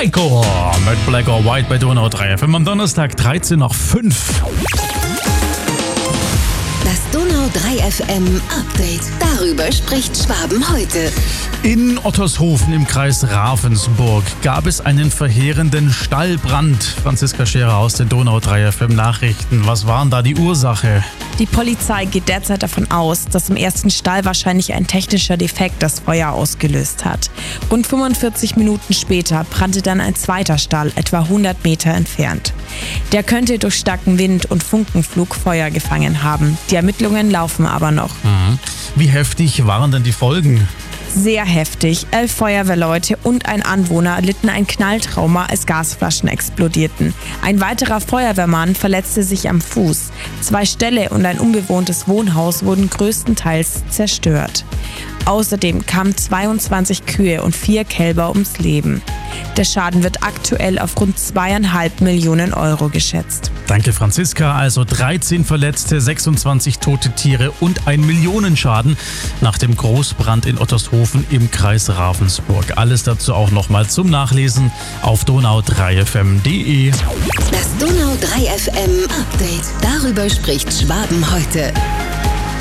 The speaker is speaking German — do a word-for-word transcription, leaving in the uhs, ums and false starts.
Maiko mit Black or White bei Donau drei F M am Donnerstag dreizehn nach fünf. Das Donau drei F M Update. Darüber spricht Schwaben heute. In Ottershofen im Kreis Ravensburg gab es einen verheerenden Stallbrand. Franziska Scherer aus den Donau drei F M Nachrichten. Was waren da die Ursache? Die Polizei geht derzeit davon aus, dass im ersten Stall wahrscheinlich ein technischer Defekt das Feuer ausgelöst hat. Rund fünfundvierzig Minuten später brannte dann ein zweiter Stall, etwa hundert Meter entfernt. Der könnte durch starken Wind und Funkenflug Feuer gefangen haben. Die Ermittlungen laufen aber noch. Mhm. Wie heftig waren denn die Folgen? Sehr heftig. Elf Feuerwehrleute und ein Anwohner erlitten ein Knalltrauma, als Gasflaschen explodierten. Ein weiterer Feuerwehrmann verletzte sich am Fuß. Zwei Ställe und ein unbewohntes Wohnhaus wurden größtenteils zerstört. Außerdem kamen zweiundzwanzig Kühe und vier Kälber ums Leben. Der Schaden wird aktuell auf rund zweieinhalb Millionen Euro geschätzt. Danke, Franziska. Also dreizehn Verletzte, sechsundzwanzig tote Tiere und ein Millionenschaden nach dem Großbrand in Ottershofen im Kreis Ravensburg. Alles dazu auch nochmal zum Nachlesen auf donau drei f m punkt d e. Das Donau drei F M Update. Darüber spricht Schwaben heute.